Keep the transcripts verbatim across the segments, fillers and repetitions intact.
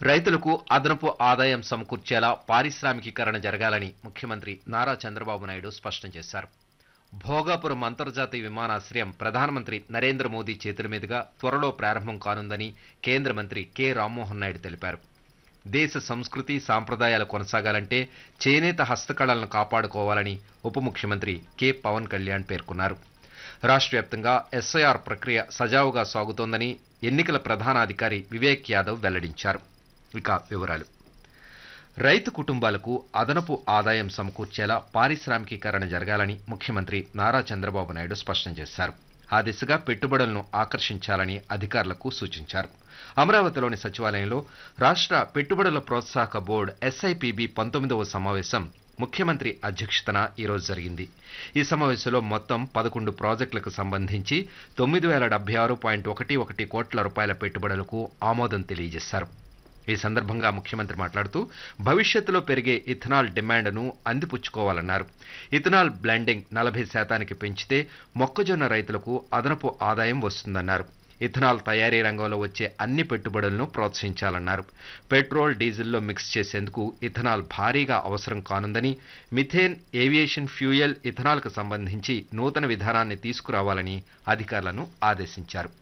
రైతులకు అదనపు ఆదాయం సమకూర్చేలా పారిశ్రామికీకరణ జరగాలని ముఖ్యమంత్రి నారా చంద్రబాబు నాయుడు స్పష్టం చేశారు. భోగాపురం అంతర్జాతీయ విమానాశ్రయం ప్రధానమంత్రి నరేంద్ర మోదీ చేతుల మీదుగా త్వరలో ప్రారంభం కానుందని కేంద్ర మంత్రి కె రామ్మోహన్ నాయుడు తెలిపారు. దేశ సంస్కృతి సాంప్రదాయాలు కొనసాగాలంటే చేనేత హస్తకళలను కాపాడుకోవాలని ఉప ముఖ్యమంత్రి కె పవన్ కళ్యాణ్ పేర్కొన్నారు. రాష్ట్ర వ్యాప్తంగా ఎస్ఐఆర్ ప్రక్రియ సజావుగా సాగుతోందని ఎన్నికల ప్రధానాధికారి వివేక్ యాదవ్ వెల్లడించారు. ఇక వివరాలు. రైతు కుటుంబాలకు అదనపు ఆదాయం సమకూర్చేలా పారిశ్రామికీకరణ జరగాలని ముఖ్యమంత్రి నారా చంద్రబాబు నాయుడు స్పష్టం చేశారు. ఆ దిశగా పెట్టుబడులను ఆకర్షించాలని అధికారులకు సూచించారు. అమరావతిలోని సచివాలయంలో రాష్ట్ర పెట్టుబడుల ప్రోత్సాహక బోర్డు ఎస్ఐపిబి పంతొమ్మిదవ సమావేశం ముఖ్యమంత్రి అధ్యక్షతన ఈరోజు జరిగింది. ఈ సమావేశంలో మొత్తం పదకొండు ప్రాజెక్టులకు సంబంధించి తొమ్మిది వేల డెబ్బై ఆరు పాయింట్ ఒకటి ఒకటి కోట్ల రూపాయల పెట్టుబడులకు ఆమోదం తెలియజేశారు. ఈ సందర్భంగా ముఖ్యమంత్రి మాట్లాడుతూ భవిష్యత్తులో పెరిగే ఇథనాల్ డిమాండ్ను అందిపుచ్చుకోవాలన్నారు. ఇథనాల్ బ్లెండింగ్ నలభై శాతానికి పెంచితే మొక్కజొన్న రైతులకు అదనపు ఆదాయం వస్తుందన్నారు. ఇథనాల్ తయారీ రంగంలో వచ్చే అన్ని పెట్టుబడులను ప్రోత్సహించాలన్నారు. పెట్రోల్, డీజిల్లో మిక్స్ చేసేందుకు ఇథనాల్ భారీగా అవసరం కానుందని, మిథేన్, ఏవియేషన్ ఫ్యూయల్, ఇథనాల్కు సంబంధించి నూతన విధానాన్ని తీసుకురావాలని అధికారులను ఆదేశించారు.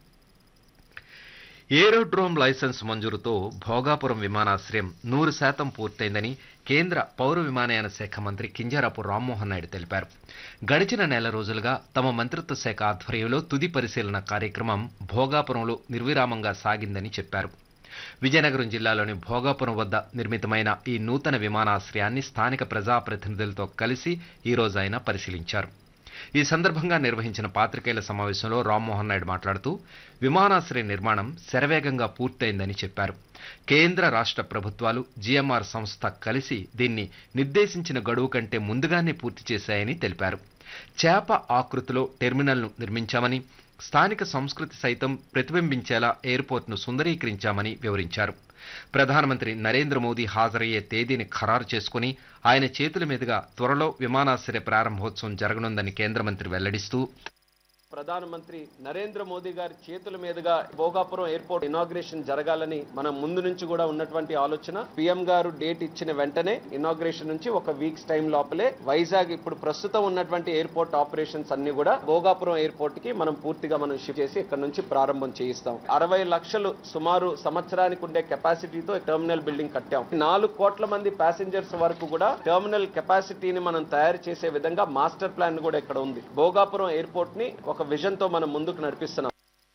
ఏరోడ్రోమ్ లైసెన్స్ మంజూరుతో భోగాపురం విమానాశ్రయం నూరు శాతం పూర్తయిందని కేంద్ర పౌర విమానయాన శాఖ మంత్రి కింజరాపు రామ్మోహన్ నాయుడు తెలిపారు. గడిచిన నెల రోజులుగా తమ మంత్రిత్వ శాఖ ఆధ్వర్యంలో తుది పరిశీలన కార్యక్రమం భోగాపురంలో నిర్విరామంగా సాగిందని చెప్పారు. విజయనగరం జిల్లాలోని భోగాపురం వద్ద నిర్మితమైన ఈ నూతన విమానాశ్రయాన్ని స్థానిక ప్రజాప్రతినిధులతో కలిసి ఈ రోజు ఆయన పరిశీలించారు. ఈ సందర్భంగా నిర్వహించిన పాత్రికేయుల సమావేశంలో రామ్మోహన్ నాయుడు మాట్లాడుతూ విమానాశ్రయ నిర్మాణం శరవేగంగా పూర్తయిందని చెప్పారు. కేంద్ర రాష్ట్ర ప్రభుత్వాలు, జీఎంఆర్ సంస్థ కలిసి దీన్ని నిర్దేశించిన గడువు కంటే ముందుగానే పూర్తి చేశాయని తెలిపారు. చేప ఆకృతిలో టెర్మినల్ను నిర్మించామని, స్థానిక సంస్కృతి సైతం ప్రతిబింబించేలా ఎయిర్పోర్ట్ను సుందరీకరించామని వివరించారు. ప్రధానమంత్రి నరేంద్ర మోదీ హాజరయ్యే తేదీని ఖరారు చేసుకుని ఆయన చేతుల మీదుగా త్వరలో విమానాశ్రయ ప్రారంభోత్సవం జరగనుందని కేంద్ర మంత్రి వెల్లడిస్తూ, ప్రధానమంత్రి నరేంద్ర మోదీ గారి చేతుల మీదుగా భోగాపురం ఎయిర్పోర్ట్ ఇనాగ్రేషన్ జరగాలని మనం ముందు నుంచి కూడా ఉన్నటువంటి ఆలోచన. పీఎం గారు డేట్ ఇచ్చిన వెంటనే ఇనాగ్రేషన్ నుంచి ఒక వీక్స్ టైం లోపలే వైజాగ్ ఇప్పుడు ప్రస్తుతం ఉన్నటువంటి ఎయిర్పోర్ట్ ఆపరేషన్స్ అన్ని కూడా భోగాపురం ఎయిర్పోర్ట్ కి మనం పూర్తిగా మనం షిఫ్ట్ చేసి ఇక్కడ నుంచి ప్రారంభం చేయిస్తాం. అరవై లక్షలు సుమారు సంవత్సరానికి ఉండే కెపాసిటీతో టెర్మినల్ బిల్డింగ్ కట్టాం. నాలుగు కోట్ల మంది ప్యాసింజర్స్ వరకు కూడా టెర్మినల్ కెపాసిటీని మనం తయారు చేసే విధంగా మాస్టర్ ప్లాన్ కూడా ఇక్కడ ఉంది. భోగాపురం ఎయిర్పోర్ట్ ని ఒక విజన్ తో మనం ముందుకు నడిపిస్తున్నాం.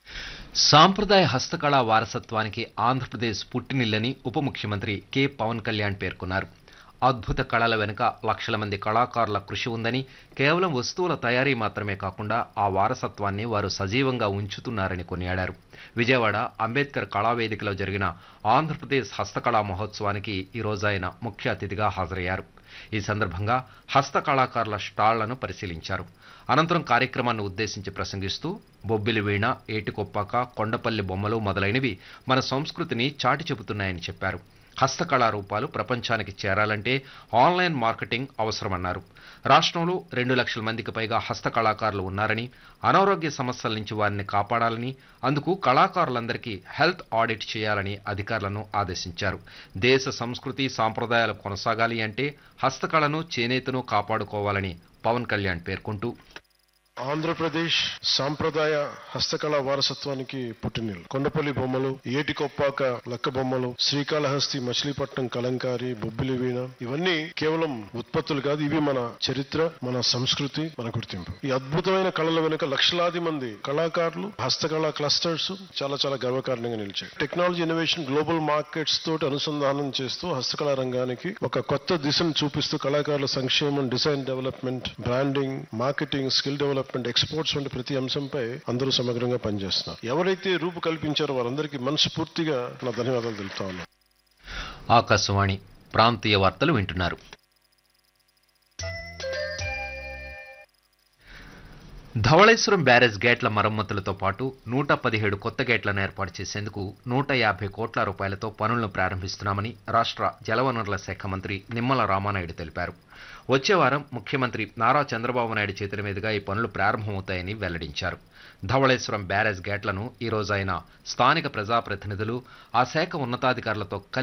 సాంప్రదాయ హస్తకళా వారసత్వానికి ఆంధ్రప్రదేశ్ పుట్టినిల్లని ఉప ముఖ్యమంత్రి కె పవన్ కళ్యాణ్ పేర్కొన్నారు. అద్భుత కళల వెనుక లక్షల మంది కళాకారుల కృషి ఉందని, కేవలం వస్తువుల తయారీ మాత్రమే కాకుండా ఆ వారసత్వాన్ని వారు సజీవంగా ఉంచుతున్నారని కొనియాడారు. విజయవాడ అంబేద్కర్ కళావేదికలో జరిగిన ఆంధ్రప్రదేశ్ హస్తకళా మహోత్సవానికి ఈ రోజు ఆయన ముఖ్య అతిథిగా హాజరయ్యారు. ఈ సందర్భంగా హస్త కళాకారుల స్టాళ్లను పరిశీలించారు. అనంతరం కార్యక్రమాన్ని ఉద్దేశించి ప్రసంగిస్తూ బొబ్బిలి వీణ, ఏటికొప్పాక, కొండపల్లి బొమ్మలు మొదలైనవి మన సంస్కృతిని చాటి చెబుతున్నాయని చెప్పారు. హస్తకళా రూపాలు ప్రపంచానికి చేరాలంటే ఆన్లైన్ మార్కెటింగ్ అవసరమన్నారు. రాష్ట్రంలో రెండు లక్షల మందికి పైగా హస్తకళాకారులు ఉన్నారని, అనారోగ్య సమస్యల నుంచి వారిని కాపాడాలని, అందుకు కళాకారులందరికీ హెల్త్ ఆడిట్ చేయాలని అధికారులను ఆదేశించారు. దేశ సంస్కృతి సాంప్రదాయాలు కొనసాగాలి అంటే హస్తకళను, చేనేతను కాపాడుకోవాలని పవన్ కళ్యాణ్ పేర్కొంటూ, ఆంధ్రప్రదేశ్ సాంప్రదాయ హస్తకళా వారసత్వానికి పుట్టినిల్లు. కొండపల్లి బొమ్మలు, ఏటికొప్పాక లక్క బొమ్మలు, శ్రీకాళహస్తి మచిలీపట్నం కలంకారి, బొబ్బిలి వీణ ఇవన్నీ కేవలం ఉత్పత్తులు కాదు, ఇవి మన చరిత్ర, మన సంస్కృతి, మన గుర్తింపు. ఈ అద్భుతమైన కళల వెనుక లక్షలాది మంది కళాకారులు, హస్తకళా క్లస్టర్స్ చాలా చాలా గర్వకారణంగా నిలిచాయి. టెక్నాలజీ ఇన్నోవేషన్ గ్లోబల్ మార్కెట్స్ తోటి అనుసంధానం చేస్తూ హస్తకళా రంగానికి ఒక కొత్త దిశను చూపిస్తూ కళాకారుల సంక్షేమం, design development, branding, marketing, skill development, exports వంటి ప్రతి అంశంపై అందరూ సమగ్రంగా పనిచేస్తున్నారు. ఎవరైతే రూపు కల్పించారో వారందరికీ మనస్ఫూర్తిగా నా ధన్యవాదాలు తెలుపుతా ఉన్నాను. ఆకాశవాణి ప్రాంతీయ వార్తలు వింటున్నారు. ధవళేశ్వరం బ్యారేజ్ గేట్ల మరమ్మతులతో పాటు నూట పదిహేడు కొత్త గేట్లను ఏర్పాటు చేసేందుకు నూట యాభై కోట్ల రూపాయలతో పనులను ప్రారంభిస్తున్నామని రాష్ట్ర జలవనరుల శాఖ మంత్రి నిమ్మల రామానాయుడు తెలిపారు. వచ్చే వారం ముఖ్యమంత్రి నారా చంద్రబాబు నాయుడు చేతుల మీదుగా ఈ పనులు ప్రారంభమవుతాయని వెల్లడించారు. ధవళేశ్వరం బ్యారేజ్ గేట్లను ఈ రోజు ఆయన స్థానిక ప్రజాప్రతినిధులు, ఆ శాఖ ఉన్నతాధికారులతో